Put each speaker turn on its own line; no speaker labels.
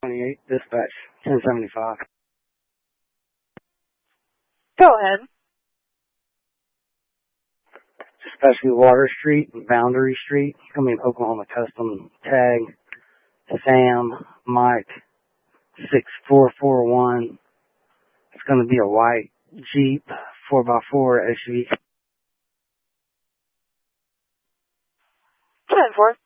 28, dispatch, 1075.
Go ahead.
Dispatch Water Street and Boundary Street. It's going to be an Oklahoma Custom tag. Sam Mike 6441. It's going to be a white Jeep 4x4 SUV.
10-4.